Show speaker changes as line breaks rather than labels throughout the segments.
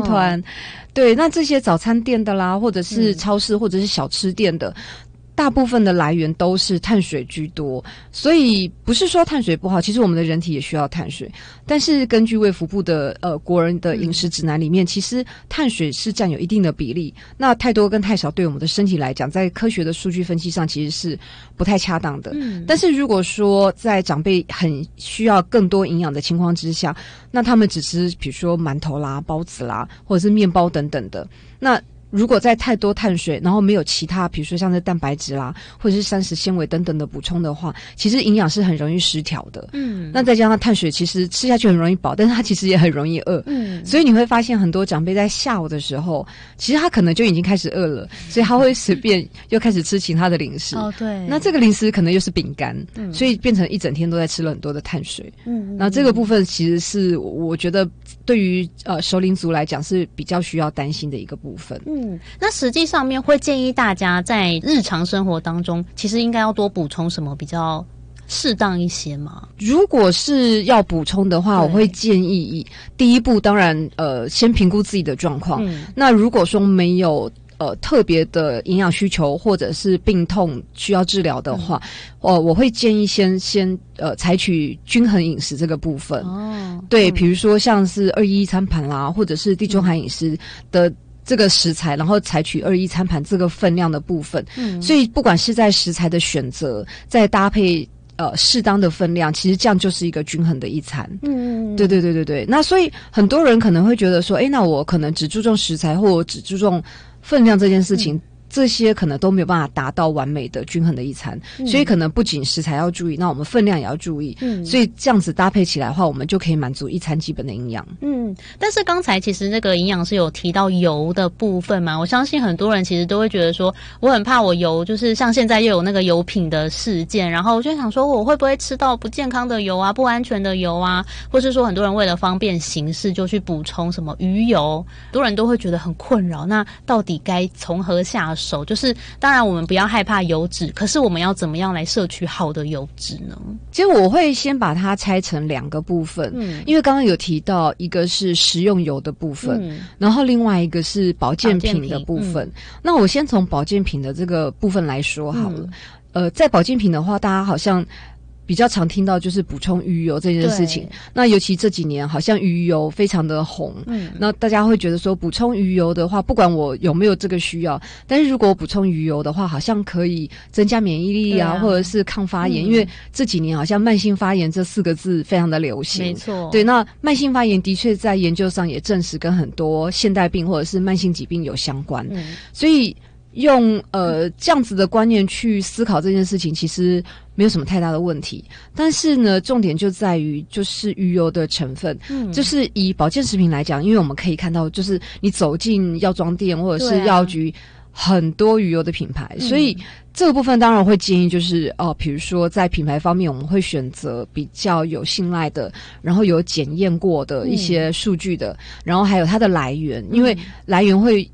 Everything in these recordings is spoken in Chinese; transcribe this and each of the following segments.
团。对，那这些早餐店的啦，或者是超市，或者是小吃店的。大部分的来源都是碳水居多，所以不是说碳水不好，其实我们的人体也需要碳水，但是根据卫福部的国人的饮食指南里面，其实碳水是占有一定的比例，那太多跟太少对我们的身体来讲，在科学的数据分析上其实是不太恰当的。但是如果说在长辈很需要更多营养的情况之下，那他们只吃比如说馒头啦、包子啦，或者是面包等等的，那如果在太多碳水，然后没有其他，比如说像是蛋白质啦，或者是膳食纤维等等的补充的话，其实营养是很容易失调的。那再加上碳水，其实吃下去很容易饱，但是它其实也很容易饿。所以你会发现很多长辈在下午的时候，其实他可能就已经开始饿了，所以他会随便又开始吃其他的零食。对。那这个零食可能又是饼干，所以变成一整天都在吃了很多的碳水。那这个部分其实是我觉得对于熟龄族来讲是比较需要担心的一个部分。
那实际上面会建议大家在日常生活当中，其实应该要多补充什么比较适当一些吗？
如果是要补充的话，我会建议第一步，当然先评估自己的状况。那如果说没有特别的营养需求或者是病痛需要治疗的话，我会建议先采取均衡饮食这个部分。对，比如说像是211餐盘啦，或者是地中海饮食的这个食材，然后采取211餐盘这个分量的部分。所以不管是在食材的选择，再搭配适当的分量，其实这样就是一个均衡的一餐。对。那所以很多人可能会觉得说，那我可能只注重食材，或我只注重分量这件事情。这些可能都没有办法达到完美的均衡的一餐，所以可能不仅食材要注意，那我们分量也要注意。所以这样子搭配起来的话，我们就可以满足一餐基本的营养。
但是刚才其实那个营养师有提到油的部分嘛，我相信很多人其实都会觉得说，我很怕我油，就是像现在又有那个油品的事件，然后我就想说我会不会吃到不健康的油啊、不安全的油啊，或是说很多人为了方便行事就去补充什么鱼油，很多人都会觉得很困扰。那到底该从何下手？就是当然我们不要害怕油脂，可是我们要怎么样来摄取好的油脂呢？
其实我会先把它拆成2个部分。因为刚刚有提到一个是食用油的部分，然后另外一个是保健品的部分。那我先从保健品的这个部分来说好了。在保健品的话，大家好像比较常听到就是补充鱼油这件事情。那尤其这几年好像鱼油非常的红。那大家会觉得说补充鱼油的话，不管我有没有这个需要，但是如果我补充鱼油的话，好像可以增加免疫力啊，或者是抗发炎。因为这几年好像慢性发炎这4个字非常的流行。
没错。
对，那慢性发炎的确在研究上也证实跟很多现代病或者是慢性疾病有相关。所以用这样子的观念去思考这件事情，其实没有什么太大的问题。但是呢，重点就在于就是鱼油的成分。就是以保健食品来讲，因为我们可以看到，就是你走进药妆店或者是药局，很多鱼油的品牌。所以这个部分当然会建议就是比如说在品牌方面，我们会选择比较有信赖的，然后有检验过的一些数据的，然后还有它的来源。因为来源会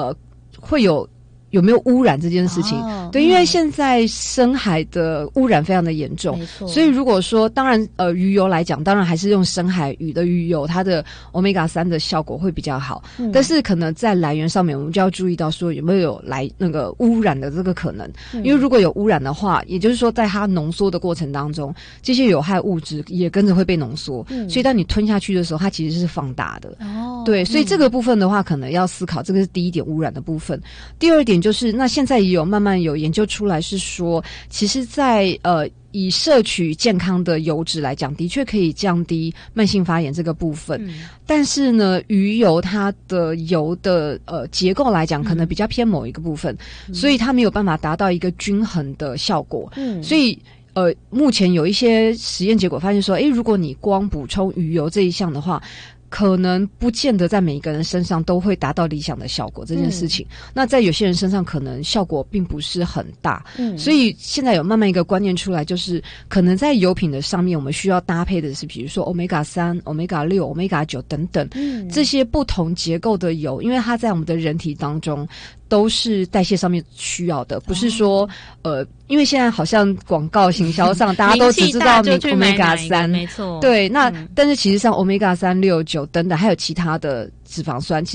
有没有污染这件事情。对，因为现在深海的污染非常的严重，所以如果说当然鱼油来讲，当然还是用深海鱼的鱼油，它的 Omega-3 的效果会比较好。但是可能在来源上面，我们就要注意到说有没有那个污染的这个可能。因为如果有污染的话，也就是说在它浓缩的过程当中，这些有害物质也跟着会被浓缩。所以当你吞下去的时候，它其实是放大的。对，所以这个部分的话，可能要思考，这个是第一点污染的部分。第二点就是那现在也有慢慢有研究出来是说，其实在以摄取健康的油脂来讲，的确可以降低慢性发炎这个部分。但是呢，鱼油它的油的结构来讲，可能比较偏某一个部分，所以它没有办法达到一个均衡的效果。所以目前有一些实验结果发现说，如果你光补充鱼油这一项的话，可能不见得在每一个人身上都会达到理想的效果这件事情。那在有些人身上可能效果并不是很大。所以现在有慢慢一个观念出来，就是可能在油品的上面，我们需要搭配的是比如说 Omega-3、Omega-6、Omega-9 等等这些不同结构的油，因为它在我们的人体当中都是代谢上面需要的，不是说因为现在好像广告行销上大家都只知道 Omega-3，
没错。
对，那但是其实像 Omega-3、6、9等等还有其他的脂肪酸，